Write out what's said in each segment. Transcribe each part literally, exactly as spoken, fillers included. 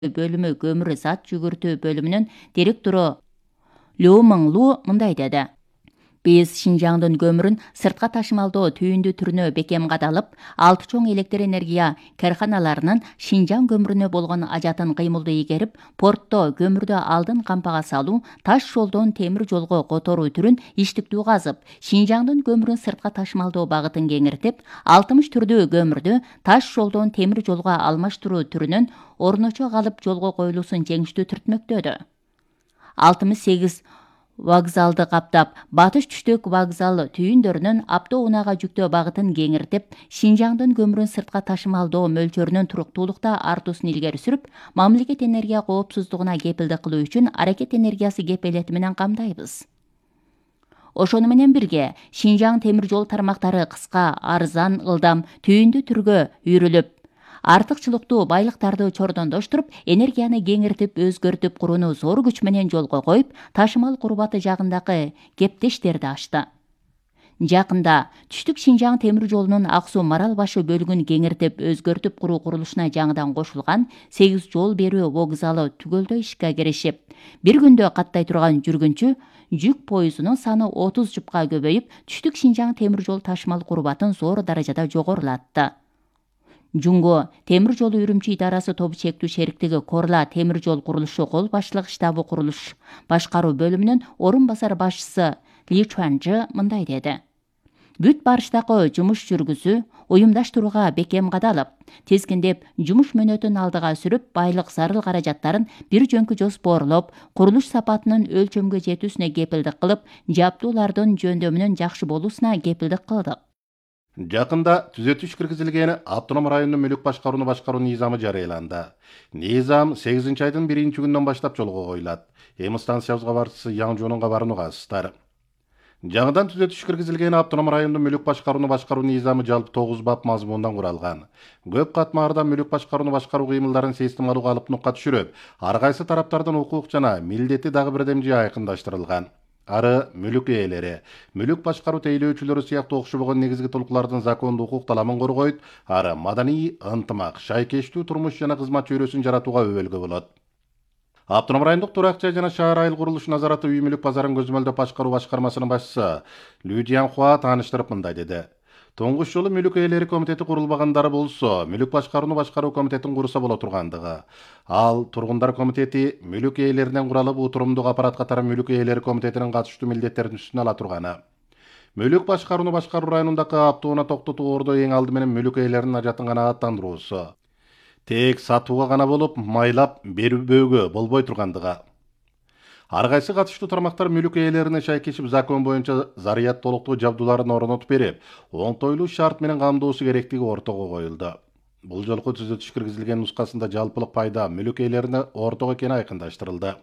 бөлүмү көмүр зат жүгүртүү бөлүмүнүн директору Лю Мыңлу мындай деди. Биз Шинжаңдын көмүрүн сыртка ташымалдоо түйүндү түрүнө бекем кадалып, алты чоң электр энергия карханаларынын Шинжаң көмүрүнө болгон ажатын кыймылды ийгерип, портто көмүрдү алдын кампага салуу, таш жолдон темир жолго которуу түрүн иштиктүү казып, Шинжаңдын көмүрүн сыртка ташымалдоо багытын кеңиртип, алтымыш түрдүү көмүрдү таш жолдон темир жолго алмаштыруу түрүнөн орночо калып жолго коюлуусун жеңиштүү түртмөктөдү. алтымыш сегиз вокзалды каптап, батыш түштүк вокзал түйүндөрүнүн автоунаага жүктөө багытын кеңиртип, Шинжаңдын көмүрүн сыртка ташымалдоо мөлчөрүнүн туруктуулукта артуусун илгери сүрүп, мамлекет энергия коопсуздугуна кепилдик кылуу үчүн аракет энергиясы кепелети менен камдайбыз. Ошону менен бирге, Шинжаң темир жол тармактары кыска, арзан, ылдам, түйүндү түргө үйрүлүп, артыкчылыктуу байлыктарды чордондоштуруп, энергияны кеңиртип, өзгөртүп курууну зор күч менен жолго коюп, ташымал курбаты жагындагы кептештерди ачты. Жакында түштүк Шинжаң темир жолунун Ак Суу Марал башы бөлүгүн кеңиртип, өзгөртүп куруу курулушуна жаңыдан кошулган сегиз жол берүү вокзалы түгөлдөй ишке киришип, бир күндө каттай турган жүргүнчү жүк поездунун саны отуз жупка көбөйүп, түштүк Шинжаң темир жол ташымал курбатын зор даражада жогорулатты. Жунго темир жолу Үрүмчү идарасы тобу чектүү шериктиги Корла темир жол курулушу кол башчылык штабы курулуш башкаруу бөлүмүнүн орун басар башчысы Ли Чуанжы мындай деди. Бүт барыштагы жумуш жүргүзүү уюмдаштырууга бекем кадалып, тезкиндеп жумуш мөөнөтүн алдыга сүрүп, байлык зарыл каражаттарын бир жөнкү жоспорлоп, курулуш сапатынын өлчөмгө жетүүсүнө кепилдик кылып, жабдуулардын жөндөмүнүн жакшы болуусуна кепилдик кылдык. Жакында түзөтүш киргизилген автоном райондун мүлүк башкарууну башкаруу низамы жарыяланды. Низам сегизинчи айдын биринчи күнүнөн баштап жолго коюлат. Эми станциябызга барчысы Яң Жонун кабарына угасыздар. Жаңыдан түзөтүш киргизилген автоном райондун мүлүк башкарууну башкаруу низамы жалпы тогуз бап мазмундан куралган. Көп катмарда мүлүк башкарууну башкаруу кыймылдарын системалуу калыптыкка түшүрүп, ар кайсы тараптардын укук жана милдети дагы бирдемже айкындаштырылган. Ары мүлүк ээлери, мүлүк башкаруу тейлөөчүлөрү сыяктуу окшобогон негизги толуктуулардын закондуу укук таламын коргойт, ары маданий ынтымак, шайкештүү турмуш жана кызмат чөйрөсүн жаратууга өбөлгө болот. Автоном райондук турак жай жана шаар айыл курулуш назараты үй мүлүк базарын көзөмөлдөп башкаруу башкармасынын башчысы Лю Дянхуа тааныштырып мындай деди. Тоңгуш жолу мүлүк ээлери комитети курулбагандары болсо, мүлүк башкарууну башкаруу комитетин курса боло тургандыгы. Ал тургундар комитети мүлүк ээлеринен куралып, утурумдук аппарат катары мүлүк ээлери комитетинин катыштуу милдеттерин үстүнө ала турганы. Мүлүк башкарууну башкаруу районундагы автоунаа токтотуу ордо эң алды менен мүлүк ээлеринин ажатын канааттандыруусу. Тек сатууга гана болуп, майлап берүүгө болбой тургандыгы. Ар кайсы катыштуу тармактар мүлүк ээлерине шайкешип, закон боюнча зарыят толуктуу жабдууларын орнотуп берип, оңтойлуу шарт менен камдоосу керектиги ортого коюлду. Бул жолку түзөтүш киргизилген нускасында жалпылык пайда мүлүк ээлерине ортого экени айкындаштырылды.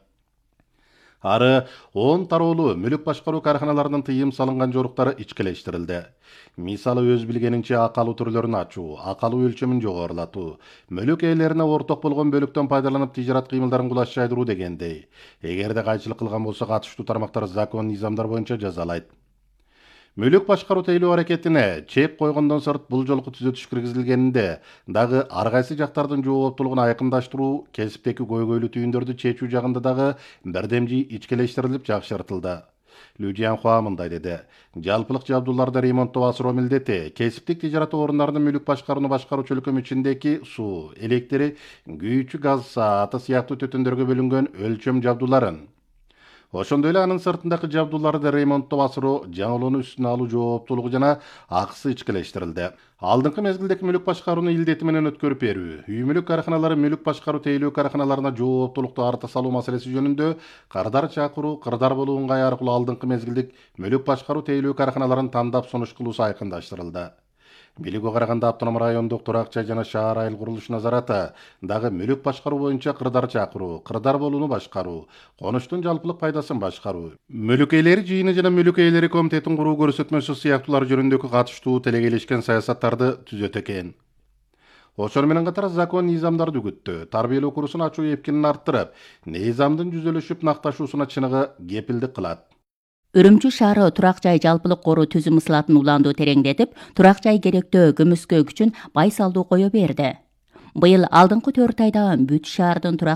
Ары он тароолуу мүлүк башкаруу карханаларынын тыйым салынган жоруктары ичкелештирилди. Мисалы өз билгенинче акалуу түрлөрүн ачуу, акалуу өлчөмүн жогорулатуу, мүлүк ээлерине орток болгон бөлүктөн пайдаланып тижарат кыймылдарын кулаш жайдыруу дегендей. Эгерде кайчылык кылган болсо, катыштуу тармактар закон низамдар боюнча жазалайт. Мүлүк башкаруу тейлөө аракетине чек койгондон сырт бул жолку түзөтүш киргизилгенинде дагы ар кайсы жактардын жооптуулугун айкындаштыруу, кесиптеги көйгөйлүү түйүндөрдү чечүү жагында дагы бирдемжи ичкелештирилип жакшыртылды. Лю Дянхуа мындай деди. Жалпылык жабдууларды ремонттоо асыроо милдети кесиптик тижарат орундарынын мүлүк башкарууну башкаруу чөлкөмү ичиндеги суу, электри, күйүүчү газ сааты сыяктуу төтөндөргө бөлүнгөн өлчөм жабдууларын, ошондой эле анын сыртындагы жабдууларды ремонттоо асыроо, жаңылоону үстүнө алуу жооптуулугу жана акысы ичкелештирилди. Алдыңкы мезгилдеги мүлүк башкарууну илдети менен өткөрүп берүү, үй мүлүк карханалары мүлүк башкаруу тейлөө карханаларына жооптуулукту арта салуу маселеси жөнүндө кырдар чакыруу, кырдар болуу ыңгайы аркылуу алдыңкы мезгилдик мүлүк башкаруу тейлөө карханаларын тандап сунуш кылуусу айкындаштырылды. Билүүгө караганда автоном райондук турак жай жана шаар айыл курулуш назараты дагы мүлүк башкаруу боюнча кырдар чакыруу, кырдар болууну башкаруу, конуштун жалпылык пайдасын башкаруу, мүлүк ээлери жыйыны жана мүлүк ээлери комитетин куруу көрсөтмөсү сыяктуулар жөнүндөгү катыштуу телегейлешкен саясаттарды түзөт экен. Ошону менен катар закон низамдарды үгүттү, тарбиялоо курсун ачуу эпкинин арттырып, низамдын жүзөлүшүп накташуусуна чыныгы кепилдик кылат. Үрүмчү шаары турак жай жалпылык коруу түзүм ысылатын улаандуу тереңдетип, турак жай керектөө көмөскө күчүн байсалдуу кое берди. Быйыл алдыңкы төрт айда бүт шаардын турак